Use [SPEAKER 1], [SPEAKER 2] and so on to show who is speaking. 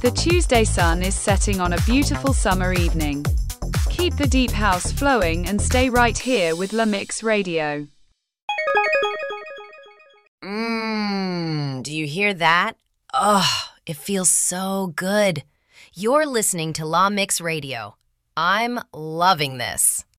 [SPEAKER 1] The Tuesday sun is setting on a beautiful summer evening. Keep the deep house flowing and stay right here with La Mix Radio.
[SPEAKER 2] Do you hear that? Oh, it feels so good. You're listening to La Mix Radio. I'm loving this.